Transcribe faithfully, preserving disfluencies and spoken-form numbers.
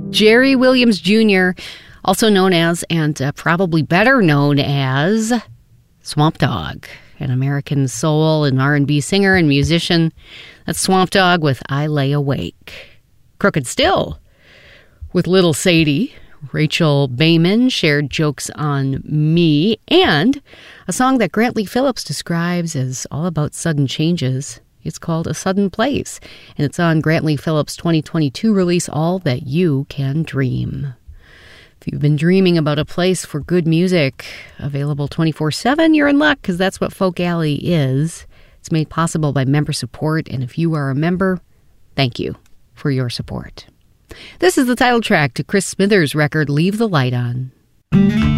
Jerry Williams Junior, also known as, and uh, probably better known as, Swamp Dogg, an American soul and R and B singer and musician. That's Swamp Dogg with I Lay Awake. Crooked Still with Little Sadie. Rachel Bayman shared Jokes on Me, and a song that Grant Lee Phillips describes as all about sudden changes. It's called A Sudden Place, and it's on Grant Lee Phillips' twenty twenty-two release, All That You Can Dream. If you've been dreaming about a place for good music available twenty-four seven, you're in luck, because that's what Folk Alley is. It's made possible by member support, and if you are a member, thank you for your support. This is the title track to Chris Smithers' record, Leave the Light On.